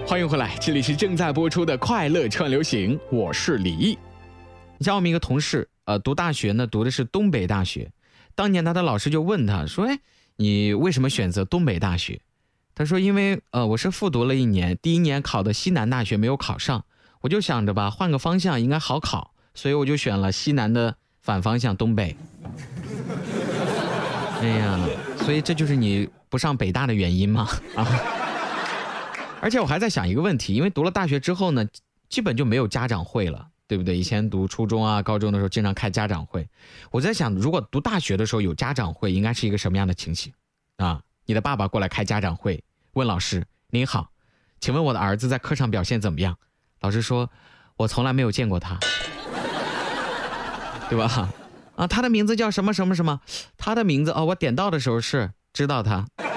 欢迎回来，这里是正在播出的快乐串流行，我是李毅。你像我们一个同事，读大学呢，读的是东北大学。当年他的老师就问他说：“哎，你为什么选择东北大学？”他说：“因为我是复读了1年，第1年考的西南大学没有考上，我就想着吧，换个方向应该好考，所以我就选了西南的反方向东北。”哎呀，所以这就是你不上北大的原因吗？啊！而且我还在想一个问题，因为读了大学之后呢，基本就没有家长会了，对不对？以前读初中啊、高中的时候经常开家长会。我在想，如果读大学的时候有家长会，应该是一个什么样的情形啊？你的爸爸过来开家长会，问老师：“您好，请问我的儿子在课上表现怎么样？”老师说：“我从来没有见过他。”对吧？啊，他的名字叫什么什么什么？他的名字我点到的时候是知道他。